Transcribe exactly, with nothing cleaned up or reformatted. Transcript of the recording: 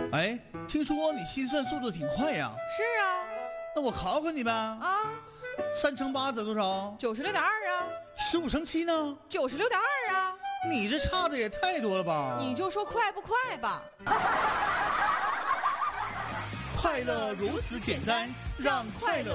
哎，听说你心算速度挺快呀？ 是啊。 那我考考你呗。 啊， 三乘八得多少？ 九十六点二啊。 十五乘七呢？ 九十六点二啊。 你这差的也太多了吧？ 你就说快不快吧。 快乐如此简单，让快乐